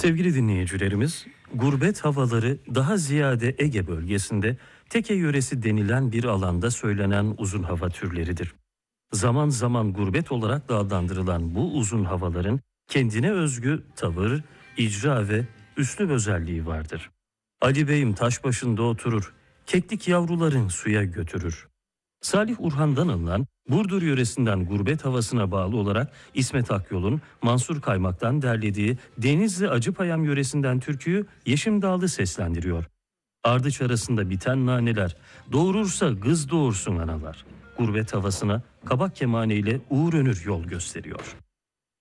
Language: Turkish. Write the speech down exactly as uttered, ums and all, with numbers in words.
Sevgili dinleyicilerimiz, gurbet havaları daha ziyade Ege bölgesinde Teke yöresi denilen bir alanda söylenen uzun hava türleridir. Zaman zaman gurbet olarak da adlandırılan bu uzun havaların kendine özgü tavır, icra ve üslup özelliği vardır. Ali Bey'im taş başında oturur, keklik yavruların suya götürür. Salih Urhan'dan alınan Burdur yöresinden gurbet havasına bağlı olarak İsmet Akyol'un Mansur Kaymak'tan derlediği Denizli Acıpayam yöresinden türküyü Yeşim Dağlı seslendiriyor. Ardıç arasında biten naneler, doğurursa kız doğursun analar. Gurbet havasına kabak kemane ile Uğur Önür yol gösteriyor.